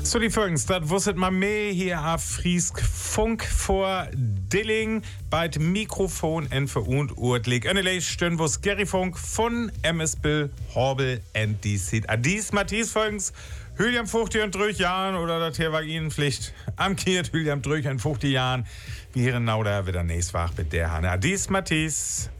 So, die Folgens, das wusstet man mehr hier auf Friesk Funk vor Dilling bei dem Mikrofon und Urtlig. Eine Stunde, wo Gary Funk von MS Bill Horbel and DC. Dies Matthias Folgens, Hüliam 50 und 3 Jahren oder das hier war Ihnen Pflicht. Am Kiert Hüliam 3 und 50 Jahren. Wir hier genau da wieder nächstes Woche mit der Hanna. Dies Matthias.